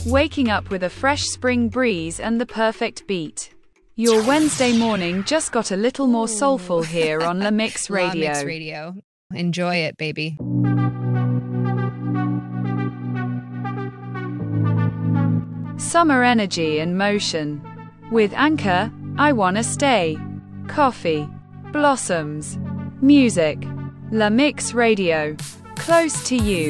waking up with a fresh spring breeze and the perfect beat. Your Wednesday morning just got a little more soulful here on La Mix Radio. La Mix Radio. Enjoy it, baby. Summer energy and motion. With Anchor, I Wanna Stay. Coffee. Blossoms. Music. La Mix Radio. Close to you.